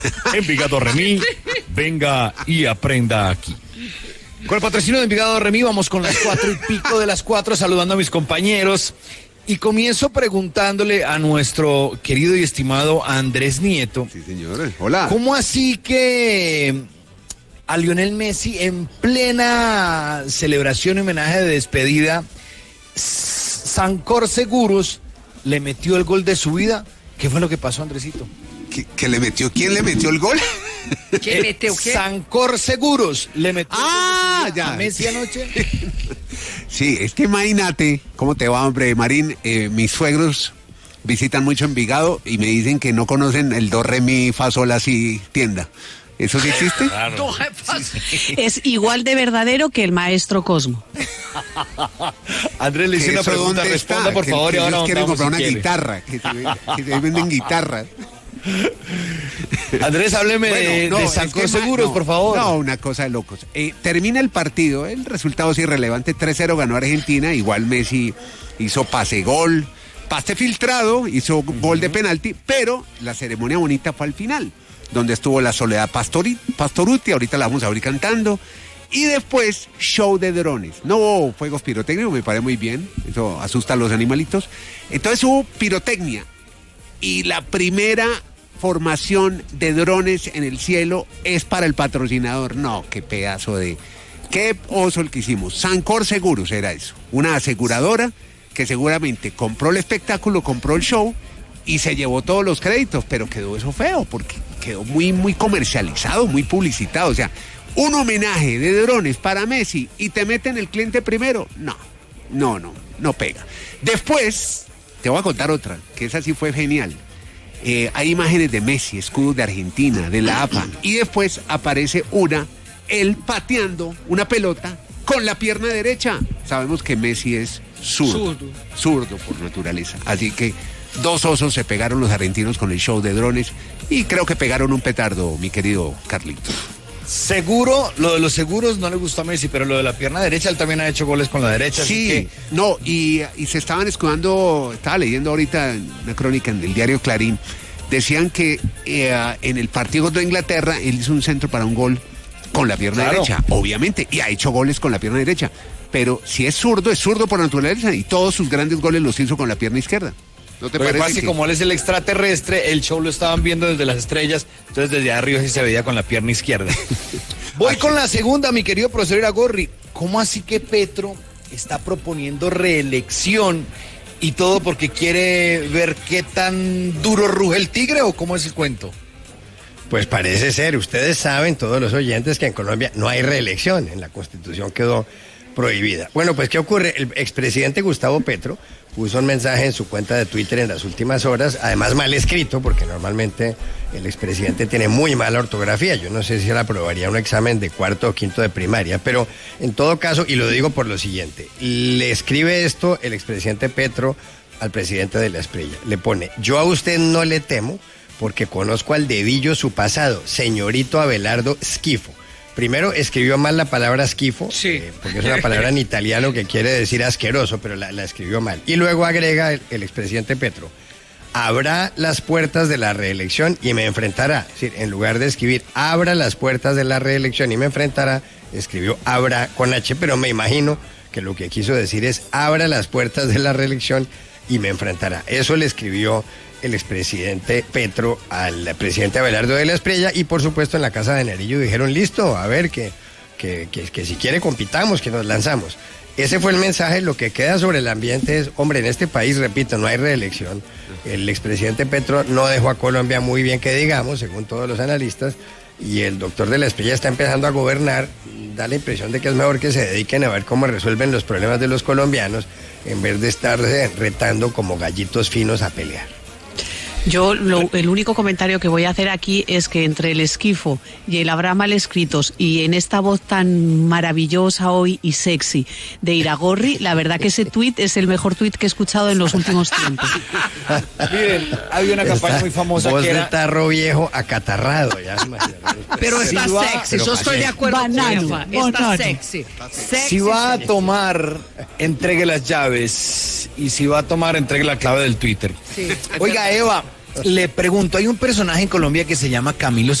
Envigado Remy, venga y aprenda aquí. Con el patrocinio de Envigado Remy vamos con las 4:00 de las 4, saludando a mis compañeros. Y comienzo preguntándole a nuestro querido y estimado Andrés Nieto. Sí, señor. Hola. ¿Cómo así que a Lionel Messi, en plena celebración y homenaje de despedida, Sancor Seguros le metió el gol de su vida? ¿Qué fue lo que pasó, Andresito? ¿Qué le metió? ¿Quién le metió el gol? ¿Quién metió qué? Sancor Seguros le metió el gol de su vida a Messi anoche. Sí, es que imagínate, ¿cómo te va, hombre, Marín? Mis suegros visitan mucho Envigado y me dicen que no conocen el do, re, mi, fa, sol, la, si tienda. ¿Eso sí existe? Claro. Es igual de verdadero que el maestro Cosmo. Andrés le hice una pregunta, responda por favor. Que y ahora ellos quieren comprar una quiere. guitarra, que se venden guitarras. Andrés, hábleme de Sancor Seguros, por favor. No, una cosa de locos. Termina el partido, el resultado es irrelevante, 3-0 ganó Argentina, igual Messi hizo pase filtrado, hizo gol de penalti, pero la ceremonia bonita fue al final, donde estuvo la Soledad Pastorutti, ahorita la vamos a abrir cantando, y después show de drones. No hubo fuegos pirotécnicos, me parece muy bien, eso asusta a los animalitos. Entonces hubo pirotecnia, y la primera formación de drones en el cielo es para el patrocinador. No, qué oso el que hicimos. Sancor Seguros era eso, una aseguradora que seguramente compró el espectáculo, compró el show y se llevó todos los créditos, pero quedó eso feo porque quedó muy, muy comercializado, muy publicitado. O sea, un homenaje de drones para Messi y te meten el cliente primero. No pega. Después, te voy a contar otra, que esa sí fue genial. Hay imágenes de Messi, escudos de Argentina, de la AFA, y después aparece él pateando una pelota con la pierna derecha. Sabemos que Messi es zurdo por naturaleza, así que dos osos se pegaron los argentinos con el show de drones y creo que pegaron un petardo, mi querido Carlitos. Seguro, lo de los seguros no le gustó a Messi, pero lo de la pierna derecha, él también ha hecho goles con la derecha. Sí, así que... no, y se estaban escudando, estaba leyendo ahorita una crónica en el diario Clarín, decían que en el partido contra Inglaterra, él hizo un centro para un gol con la pierna derecha, obviamente, y ha hecho goles con la pierna derecha, pero si es zurdo por naturaleza, y todos sus grandes goles los hizo con la pierna izquierda. ¿No te parece? Pasa que como él es el extraterrestre, el show lo estaban viendo desde las estrellas, entonces desde arriba sí se veía con la pierna izquierda. Voy con la segunda, mi querido profesor Iragorri. ¿Cómo así que Petro está proponiendo reelección y todo porque quiere ver qué tan duro ruge el tigre o cómo es el cuento? Pues parece ser, ustedes saben, todos los oyentes, que en Colombia no hay reelección, en la Constitución quedó prohibida. Bueno, pues ¿qué ocurre? El expresidente Gustavo Petro puso un mensaje en su cuenta de Twitter en las últimas horas, además mal escrito, porque normalmente el expresidente tiene muy mala ortografía. Yo no sé si él aprobaría un examen de cuarto o quinto de primaria, pero en todo caso, y lo digo por lo siguiente, le escribe esto el expresidente Petro al presidente de la Espriella. Le pone: yo a usted no le temo porque conozco al dedillo su pasado, señorito Abelardo Schifo. Primero escribió mal la palabra schifo, sí. Porque es una palabra en italiano que quiere decir asqueroso, pero la escribió mal. Y luego agrega el expresidente Petro: habrá las puertas de la reelección y me enfrentará. Es decir, en lugar de escribir abra las puertas de la reelección y me enfrentará, escribió abra con H, pero me imagino que lo que quiso decir es abra las puertas de la reelección y me enfrentará. Eso le escribió el expresidente Petro al presidente Abelardo de la Espriella, y por supuesto en la Casa de Nariño dijeron: listo, a ver, que si quiere compitamos, que nos lanzamos. Ese fue el mensaje. Lo que queda sobre el ambiente es, hombre, en este país, repito, no hay reelección. El expresidente Petro no dejó a Colombia muy bien que digamos, según todos los analistas, y el doctor de la Espriella está empezando a gobernar. Da la impresión de que es mejor que se dediquen a ver cómo resuelven los problemas de los colombianos, en vez de estar retando como gallitos finos a pelear. Yo el único comentario que voy a hacer aquí es que entre el esquifo y el habrá mal escritos y en esta voz tan maravillosa hoy y sexy de Iragorri, la verdad que ese tuit es el mejor tuit que he escuchado en los últimos tiempos. Miren, había una campaña muy famosa voz que era... de tarro viejo acatarrado. Ya, pero está sexy, yo estoy de acuerdo con Eva, está sexy. Si va a tomar, entregue las llaves, y si va a tomar, entregue la clave del Twitter. Sí. Oiga, Eva, Le pregunto, hay un personaje en Colombia que se llama Camilo